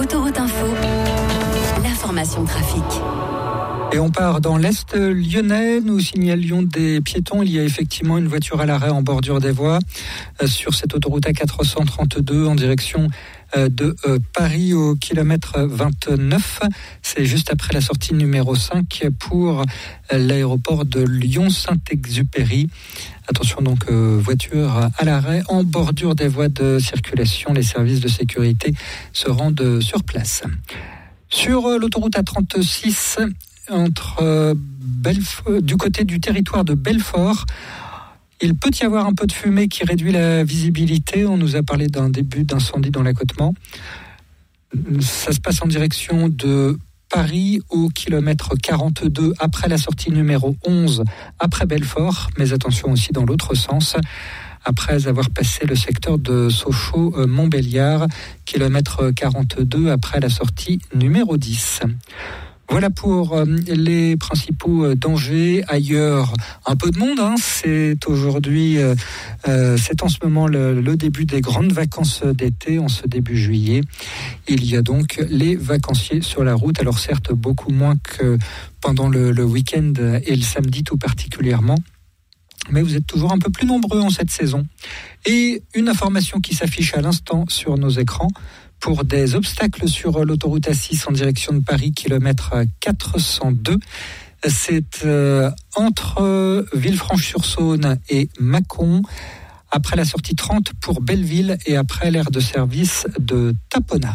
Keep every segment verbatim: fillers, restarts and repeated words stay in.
Autoroute Info, l'information trafic. Et on part dans l'Est lyonnais. Nous signalions des piétons. Il y a effectivement une voiture à l'arrêt en bordure des voies euh, sur cette autoroute A quatre cent trente-deux en direction euh, de euh, Paris au kilomètre vingt-neuf. C'est juste après la sortie numéro cinq pour euh, l'aéroport de Lyon-Saint-Exupéry. Attention donc, euh, voiture à l'arrêt en bordure des voies de circulation. Les services de sécurité se rendent sur place. Sur euh, l'autoroute A trente-six, entre euh, Belfort, du côté du territoire de Belfort, il peut y avoir un peu de fumée qui réduit la visibilité. On nous a parlé d'un début d'incendie dans l'accotement. Ça se passe en direction de Paris au kilomètre quarante-deux après la sortie numéro onze après Belfort, mais attention aussi dans l'autre sens. Après avoir passé le secteur de Sochaux-Montbéliard, kilomètre quarante-deux après la sortie numéro dix. Voilà pour les principaux dangers. Ailleurs, un peu de monde. Hein. C'est aujourd'hui, euh, c'est en ce moment le, le début des grandes vacances d'été, en ce début juillet. Il y a donc les vacanciers sur la route. Alors certes, beaucoup moins que pendant le, le week-end et le samedi tout particulièrement. Mais vous êtes toujours un peu plus nombreux en cette saison. Et une information qui s'affiche à l'instant sur nos écrans. Pour des obstacles sur l'autoroute A six en direction de Paris, kilomètre quatre cent deux. C'est euh, entre Villefranche-sur-Saône et Mâcon, après la sortie trente pour Belleville et après l'aire de service de Tapona.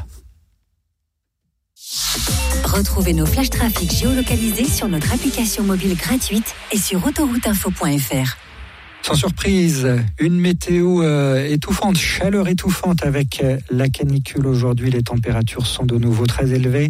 Retrouvez nos flash trafic géolocalisés sur notre application mobile gratuite et sur autoroute info point f r. Sans surprise, une météo euh, étouffante, chaleur étouffante avec euh, la canicule aujourd'hui. Les températures sont de nouveau très élevées.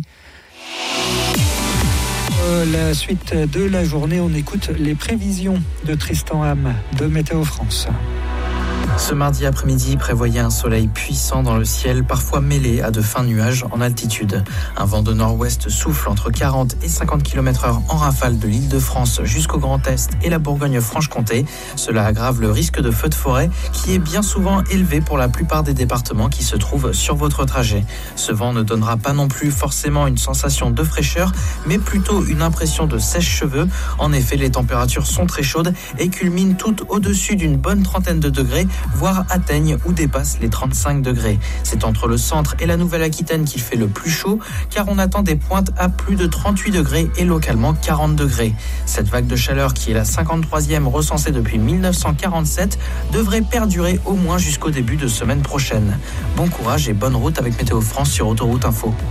Euh, la suite de la journée, on écoute les prévisions de Tristan Ham de Météo France. Ce mardi après-midi, prévoyez un soleil puissant dans le ciel, parfois mêlé à de fins nuages en altitude. Un vent de nord-ouest souffle entre quarante et cinquante kilomètres heure en rafale de l'Île-de-France jusqu'au Grand Est et la Bourgogne-Franche-Comté. Cela aggrave le risque de feux de forêt qui est bien souvent élevé pour la plupart des départements qui se trouvent sur votre trajet. Ce vent ne donnera pas non plus forcément une sensation de fraîcheur, mais plutôt une impression de sèche-cheveux. En effet, les températures sont très chaudes et culminent toutes au-dessus d'une bonne trentaine de degrés, voire atteignent ou dépassent les trente-cinq degrés. C'est entre le centre et la Nouvelle-Aquitaine qu'il fait le plus chaud, car on attend des pointes à plus de trente-huit degrés et localement quarante degrés. Cette vague de chaleur, qui est la cinquante-troisième recensée depuis dix-neuf cent quarante-sept, devrait perdurer au moins jusqu'au début de semaine prochaine. Bon courage et bonne route avec Météo France sur Autoroute Info.